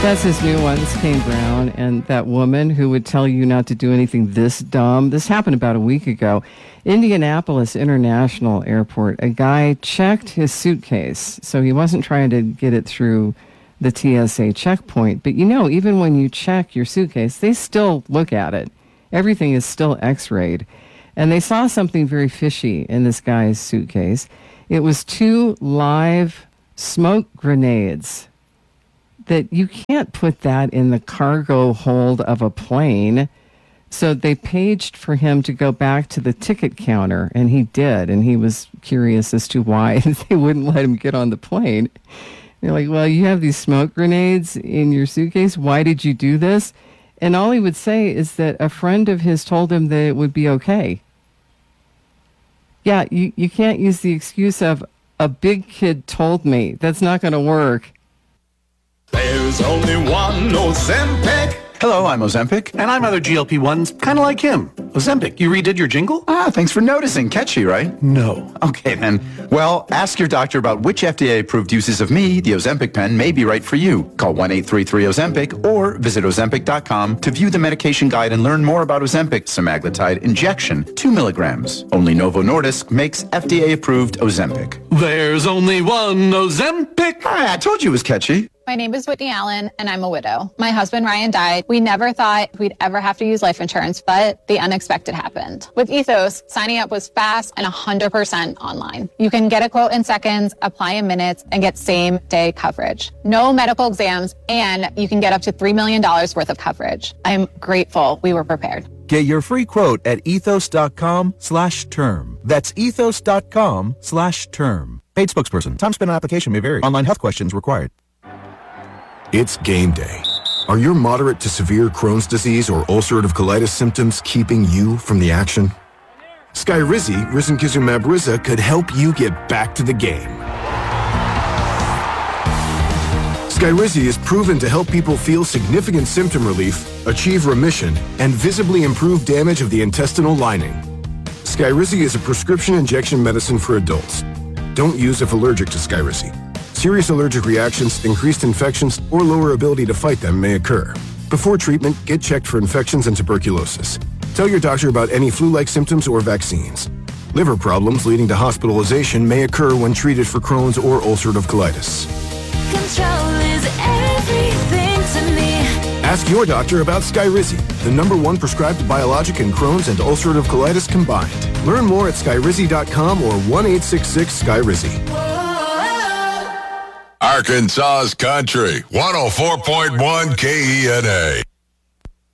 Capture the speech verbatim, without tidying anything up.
That's his new one, it's Kane Brown, and that woman who would tell you not to do anything this dumb. This happened about a week ago. Indianapolis International Airport, a guy checked his suitcase, so he wasn't trying to get it through the T S A checkpoint. But you know, even when you check your suitcase, they still look at it. Everything is still x-rayed. And they saw something very fishy in this guy's suitcase. It was two live smoke grenades. That you can't put that in the cargo hold of a plane. So they paged for him to go back to the ticket counter, and he did. And he was curious as to why they wouldn't let him get on the plane. They're like, well, you have these smoke grenades in your suitcase. Why did you do this? And all he would say is that a friend of his told him that it would be okay. Yeah, you, you can't use the excuse of a big kid told me. That's not going to work. There's only one Ozempic. Hello, I'm Ozempic. And I'm other G L P ones, kind of like him. Ozempic, you redid your jingle? Ah, thanks for noticing. Catchy, right? No. Okay, then. Well, ask your doctor about which F D A-approved uses of me, the Ozempic pen, may be right for you. Call one eight three three Ozempic or visit Ozempic dot com to view the medication guide and learn more about Ozempic semaglutide injection, two milligrams. Only Novo Nordisk makes F D A-approved Ozempic. There's only one Ozempic. Hi, I told you it was catchy. My name is Whitney Allen, and I'm a widow. My husband, Ryan, died. We never thought we'd ever have to use life insurance, but the unexpected happened. With Ethos, signing up was fast and one hundred percent online. You can get a quote in seconds, apply in minutes, and get same-day coverage. No medical exams, and you can get up to three million dollars worth of coverage. I'm grateful we were prepared. Get your free quote at ethos.com slash term. That's ethos.com slash term. Paid spokesperson. Time spent on application may vary. Online health questions required. It's game day. Are your moderate to severe Crohn's disease or ulcerative colitis symptoms keeping you from the action? Skyrizi, risankizumab Riza, could help you get back to the game. Skyrizi is proven to help people feel significant symptom relief, achieve remission, and visibly improve damage of the intestinal lining. Skyrizi is a prescription injection medicine for adults. Don't use if allergic to Skyrizi. Serious allergic reactions, increased infections, or lower ability to fight them may occur. Before treatment, get checked for infections and tuberculosis. Tell your doctor about any flu-like symptoms or vaccines. Liver problems leading to hospitalization may occur when treated for Crohn's or ulcerative colitis. Control is everything to me. Ask your doctor about Skyrizi, the number one prescribed biologic in Crohn's and ulcerative colitis combined. Learn more at skyrizi dot com or one eight six six Skyrizi. Arkansas's Country, one oh four point one K E N A.